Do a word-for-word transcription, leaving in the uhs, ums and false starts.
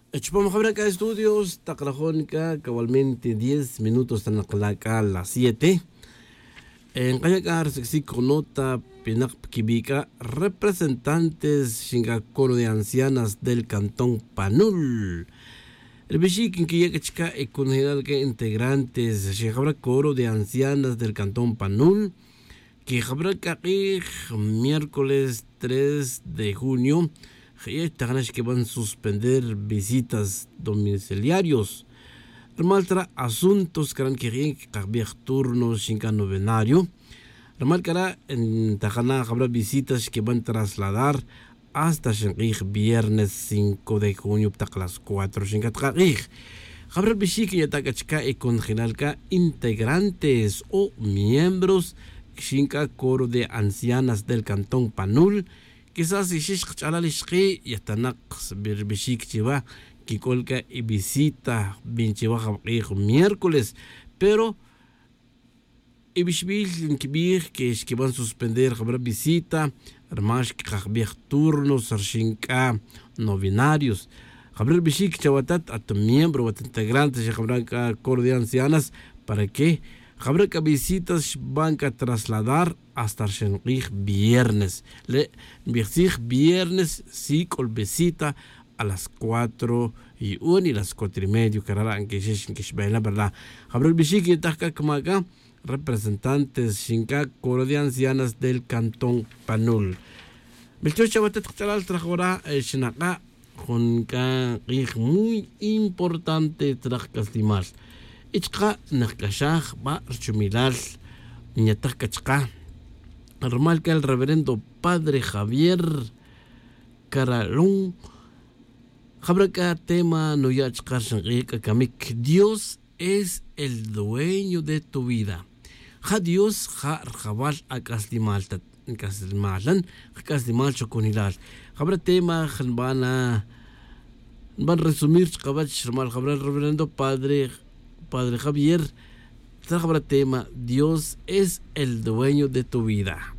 Chupamos acá estudios, Tacrajónica, cabalmente diez minutos tan acá a las siete. En Cayacar, Sexy Conota, Pinac Kibica, representantes Shingacono de ancianas del Cantón Panul. El Bichikin que llega chica y con general que integrantes Shingacono coro de ancianas del Cantón Panul, que habrá que miércoles tres de junio. Que van a suspender visitas domiciliarios. Remaltra asuntos que han que cambiar turnos sin novenario. Remalcará en Tajana habrá visitas que van a trasladar hasta el viernes cinco de junio a las cuatro sin catrajig. Habrá visitas que ya taca y con generalca integrantes o miembros Xinca coro de ancianas del Cantón Panul. Quizás si shishk ala lishki y hasta naqs birbishik chiva que colca y visita vinchiva miércoles, pero y bishbil kibir que es que van a suspender habrá visita armash que había turnos arshinka novenarios habrá bishik chawatat a tu miembro o integrantes y habrá coro de ancianas para que habrá que visitas van a trasladar hasta el viernes. Le viernes sí con visita a las cuatro y una y las cuatro y medio que harán que se que se la verdad. Habrá el visita que está como acá representantes Xinca coro de ancianas del Cantón Panul. Melchor Chabatet Charal trajora el Xinaca con muy importante trajcastimar. Ichka nakashaj va archumilal ñatakachka. Remarca el reverendo padre Javier Caralón. Jabraca tema no ya kamik. Dios es el dueño de tu vida. Ja Dios ja jabal akasdimaltat. Kasdimalan, kasdimal choconilal. Jabra tema janbana. Van resumir cabach mal jabra el reverendo padre Padre Javier, trajo el tema Dios es el dueño de tu vida.